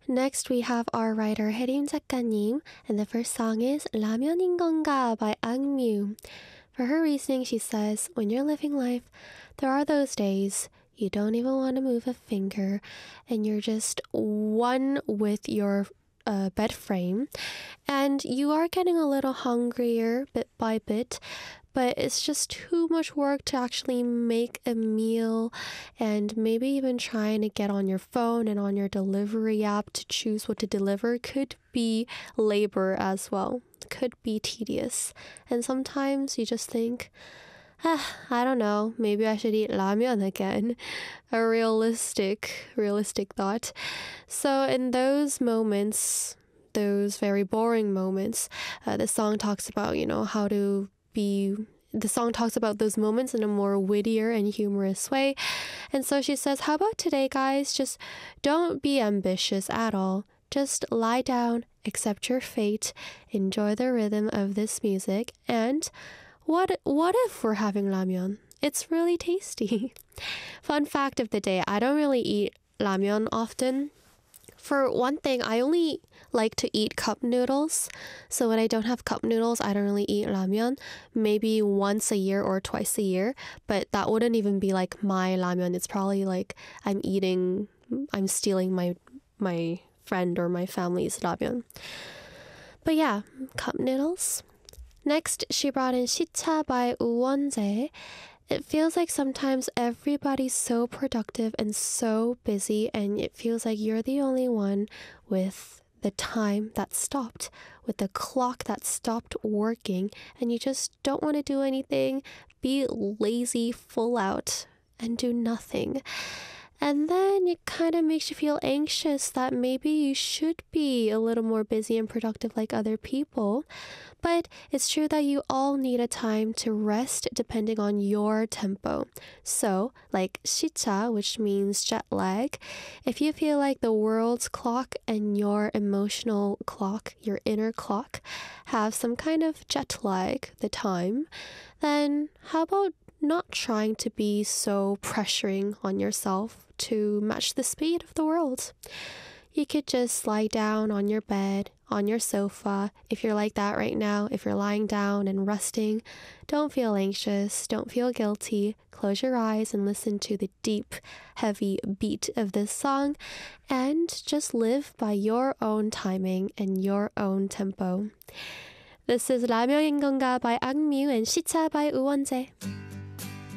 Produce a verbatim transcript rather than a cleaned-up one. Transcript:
Next, we have our writer 혜림 작가님, and the first song is 라면인 건가 by Angmyu. For her reasoning, she says, when you're living life, there are those days you don't even want to move a finger, and you're just one with your uh, bed frame, and you are getting a little hungrier bit by bit, but it's just too much work to actually make a meal, and maybe even trying to get on your phone and on your delivery app to choose what to deliver could be labor as well, could be tedious. And sometimes you just think, ah, I don't know, maybe I should eat ramen again. A realistic, realistic thought. So in those moments, those very boring moments, uh, the song talks about, you know, how to be the song talks about those moments in a more wittier and humorous way. And so she says, how about today, guys? Just don't be ambitious at all. Just lie down, accept your fate, enjoy the rhythm of this music, and what what if we're having ramyeon? It's really tasty. Fun fact of the day, I don't really eat ramyeon often. For one thing, I only like to eat cup noodles. So when I don't have cup noodles, I don't really eat ramyeon. Maybe once a year or twice a year. But that wouldn't even be like my ramyeon. It's probably like I'm eating, I'm stealing my my friend or my family's ramyeon. But yeah, cup noodles. Next, she brought in 시차 by 우원재. It feels like sometimes everybody's so productive and so busy, and it feels like you're the only one with the time that stopped, with the clock that stopped working, and you just don't want to do anything, be lazy, full out, and do nothing. And then it kind of makes you feel anxious that maybe you should be a little more busy and productive like other people. But it's true that you all need a time to rest depending on your tempo. So, like 시차, which means jet lag, if you feel like the world's clock and your emotional clock, your inner clock, have some kind of jet lag, the time, then how about not trying to be so pressuring on yourself to match the speed of the world? You could just lie down on your bed, on your sofa. If you're like that right now, if you're lying down and resting, don't feel anxious, don't feel guilty. Close your eyes and listen to the deep, heavy beat of this song, and just live by your own timing and your own tempo. This is 라면인 건가 by Angmyu and 시차 by 우원재.